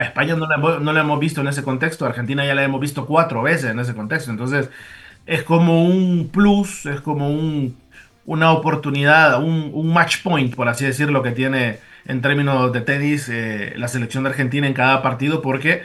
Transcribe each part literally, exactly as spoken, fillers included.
A España no la, hemos- no la hemos visto en ese contexto, a Argentina ya la hemos visto cuatro veces en ese contexto, entonces es como un plus, es como un, una oportunidad, un, un match point, por así decirlo, que tiene en términos de tenis eh, la selección de Argentina en cada partido, porque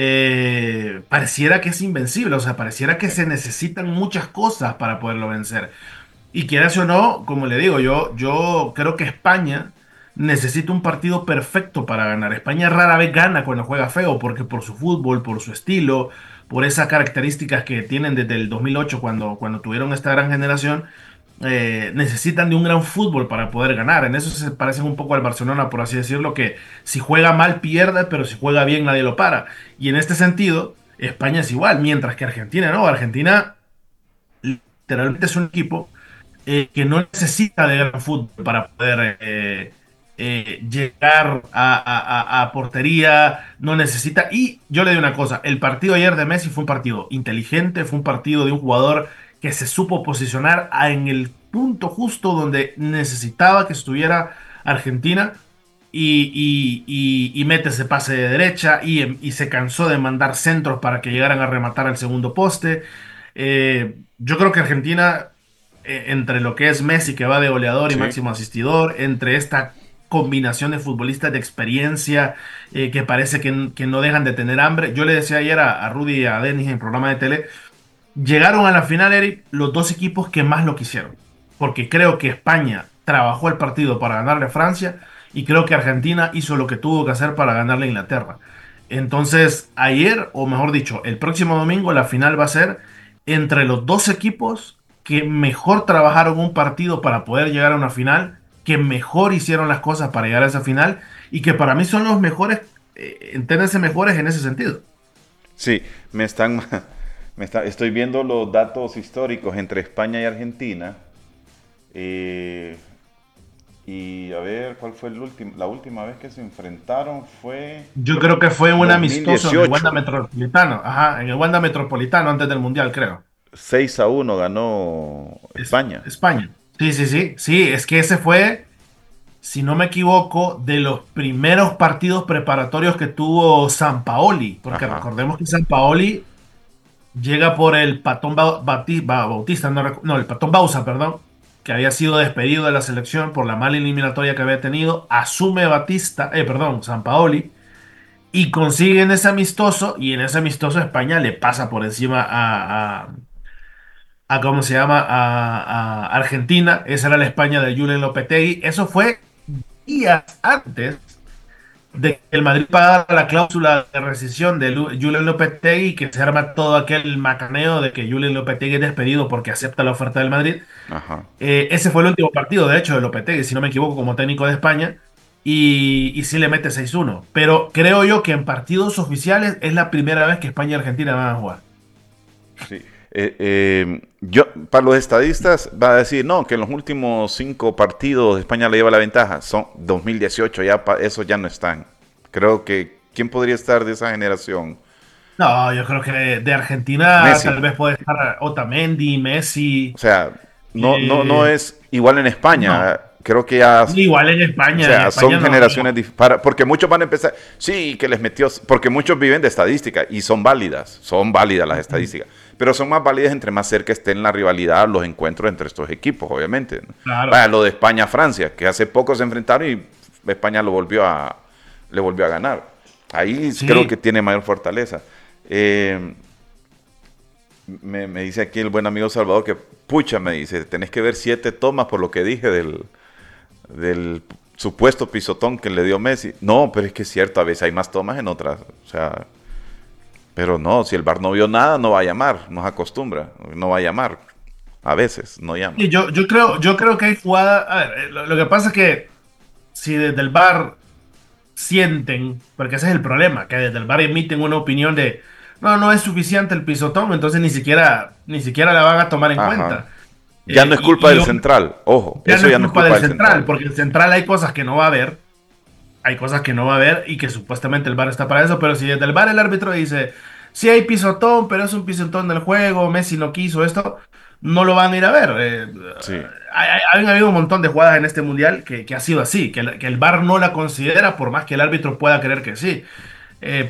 eh, pareciera que es invencible, o sea, pareciera que Sí, se necesitan muchas cosas para poderlo vencer. Y quieras o no, como le digo, yo, yo creo que España necesita un partido perfecto para ganar. España rara vez gana cuando juega feo, porque por su fútbol, por su estilo, por esas características que tienen desde el dos mil ocho cuando, cuando tuvieron esta gran generación, eh, necesitan de un gran fútbol para poder ganar. En eso se parecen un poco al Barcelona, por así decirlo, que si juega mal pierde, pero si juega bien nadie lo para. Y en este sentido, España es igual, mientras que Argentina no. Argentina literalmente es un equipo eh, que no necesita de gran fútbol para poder eh, eh, llegar a, a- a- a portería, no necesita. Y yo le digo una cosa, el partido ayer de Messi fue un partido inteligente, fue un partido de un jugador que se supo posicionar a- en el punto justo donde necesitaba que estuviera Argentina. Y, y, y- y mete ese pase de derecha y, y se cansó de mandar centros para que llegaran a rematar al segundo poste. Eh, yo creo que Argentina eh, entre lo que es Messi, que va de goleador y sí, máximo asistidor, entre esta combinación de futbolistas de experiencia eh, que parece que, que no dejan de tener hambre. Yo le decía ayer a, a Rudy y a Denis en el programa de tele, llegaron a la final, Eric, los dos equipos que más lo quisieron, porque creo que España trabajó el partido para ganarle a Francia y creo que Argentina hizo lo que tuvo que hacer para ganarle a Inglaterra. Entonces, ayer, o mejor dicho, el próximo domingo, la final va a ser entre los dos equipos que mejor trabajaron un partido para poder llegar a una final, que mejor hicieron las cosas para llegar a esa final y que para mí son los mejores, eh, enténdense mejores en ese sentido. sí, me están, me está, estoy viendo los datos históricos entre España y Argentina. eh, y a ver, ¿cuál fue el último? La última vez que se enfrentaron fue Yo creo que fue un amistoso en el Wanda dos mil dieciocho. Metropolitano. Ajá, en el Wanda Metropolitano antes del Mundial, creo. seis a uno ganó Es, España. España. Sí, sí, sí. Sí, es que ese fue, si no me equivoco, de los primeros partidos preparatorios que tuvo Sampaoli. Porque Ajá. recordemos que Sampaoli llega por el Patón Ba- Bati- Ba- Bautista, no, recu- no, el Patón Bausa, perdón, que había sido despedido de la selección por la mala eliminatoria que había tenido. Asume Batista, eh, perdón, Sampaoli y consiguen ese amistoso, y en ese amistoso España le pasa por encima a, a, a ¿cómo se llama? A, a Argentina. Esa era la España de Julen Lopetegui. Eso fue días antes de que el Madrid pagara la cláusula de rescisión de Lu- Julen Lopetegui y que se arma todo aquel macaneo de que Julen Lopetegui es despedido porque acepta la oferta del Madrid. Ajá. Eh, ese fue el último partido, de hecho, de Lopetegui, si no me equivoco, como técnico de España. Y, y sí le mete seis uno. Pero creo yo que en partidos oficiales es la primera vez que España y Argentina van a jugar. Sí. Eh, eh, yo, para los estadistas va a decir, no, que en los últimos cinco partidos España le lleva la ventaja. Son dos mil dieciocho, ya pa- esos ya no están. Creo que, ¿quién podría estar de esa generación? No, yo creo que de Argentina Messi. tal vez puede estar Otamendi, O Messi. sea, no, no, no eh, es igual en España. no, Creo que ya, igual en o España, en sea, España son no, generaciones no. dif- para, porque muchos van a empezar, sí, que les metió, porque muchos viven de estadística y son válidas, son válidas las estadísticas, pero son más válidas entre más cerca estén la rivalidad, los encuentros entre estos equipos, obviamente, ¿no? Vaya, Claro. lo de España-Francia, que hace poco se enfrentaron y España lo volvió a, le volvió a ganar. Ahí creo que Sí, tiene mayor fortaleza. Eh, me, me dice aquí el buen amigo Salvador que, pucha, me dice, tenés que ver siete tomas por lo que dije del, del supuesto pisotón que le dio Messi. No, pero es que es cierto, a veces hay más tomas en otras. O sea, pero no, si el V A R no vio nada, no va a llamar, nos acostumbra, no va a llamar. A veces no llama. y yo, yo creo, yo creo que hay jugadas. A ver, eh, lo, lo que pasa es que si desde el bar sienten, porque ese es el problema, que desde el bar emiten una opinión de no, no es suficiente el pisotón, entonces ni siquiera, ni siquiera la van a tomar en Ajá. cuenta. Ya Eh, no es culpa y, y del yo- central, ojo, ya eso no es ya no es culpa culpa del del central, central. porque el central hay cosas que no va a ver, hay cosas que no va a ver y que supuestamente el bar está para eso, pero si desde el bar el árbitro dice, sí hay pisotón, pero es un pisotón del juego, Messi no quiso esto, no lo van a ir a ver. Eh, Sí, hay, hay- han habido un montón de jugadas en este mundial que, que ha sido así, que el, que el bar no la considera por más que el árbitro pueda creer que sí. eh,